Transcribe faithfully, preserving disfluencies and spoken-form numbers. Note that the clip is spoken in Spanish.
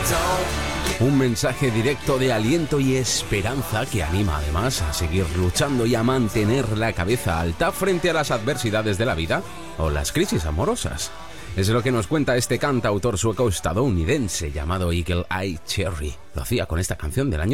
Un mensaje directo de aliento y esperanza que anima además a seguir luchando y a mantener la cabeza alta frente a las adversidades de la vida o las crisis amorosas. Es lo que nos cuenta este cantautor sueco-estadounidense llamado Eagle Eye Cherry. Lo hacía con esta canción del año